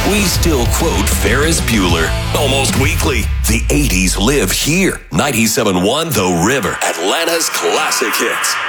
we still quote Ferris Bueller almost weekly. The 80s live here. 97.1 The River, Atlanta's classic hits.